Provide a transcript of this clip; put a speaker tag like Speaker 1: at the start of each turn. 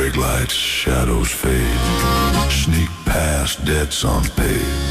Speaker 1: Brake lights, shadows fade. Sneak past debts unpaid.